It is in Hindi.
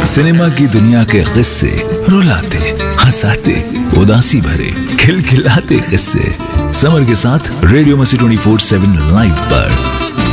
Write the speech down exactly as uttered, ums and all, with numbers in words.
सिनेमा की दुनिया के किस्से, रुलाते, हंसाते, उदासी भरे, खिलखिलाते किस्से। समर के साथ रेडियो मस्ती ट्वेंटी फोर सेवन लाइव पर।